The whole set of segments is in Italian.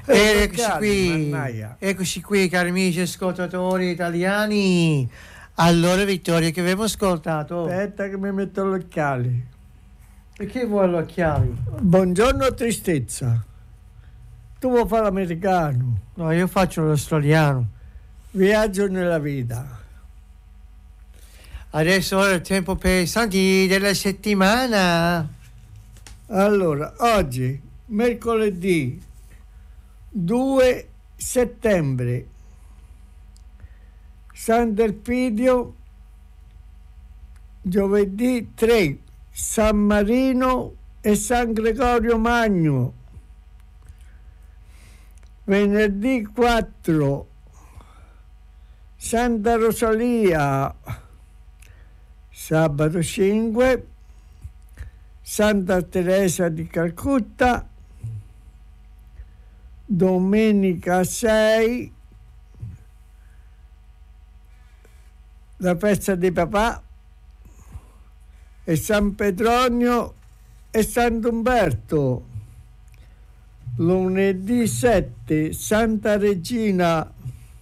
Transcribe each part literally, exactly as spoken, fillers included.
E eccoci qui, eccoci qui cari amici ascoltatori italiani. Allora Vittorio, che abbiamo ascoltato? Aspetta che mi metto gli occhiali. Perché vuoi gli occhiali? Buongiorno tristezza. Tu vuoi fare l'americano? No, io faccio l'australiano. Viaggio nella vita. Adesso ora è il tempo per i santi della settimana. Allora, oggi, mercoledì due settembre, Sant'Elpidio, giovedì tre, San Marino e San Gregorio Magno, venerdì quattro, Santa Rosalia, sabato cinque, Santa Teresa di Calcutta, domenica sei, la festa di papà, e San Petronio e Sant'Umberto. Lunedì sette, Santa Regina.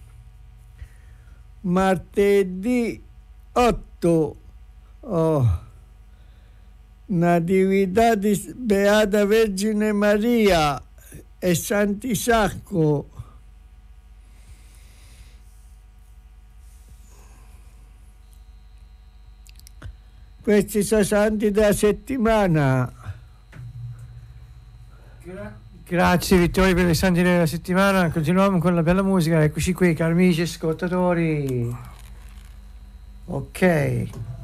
Martedì otto, oh, Natività di Beata Vergine Maria e Sant'Isacco. Questi sono i santi della settimana. Gra- grazie Vittorio per i santi della settimana. Continuiamo con la bella musica. Eccoci qui cari amici ascoltatori. Ok.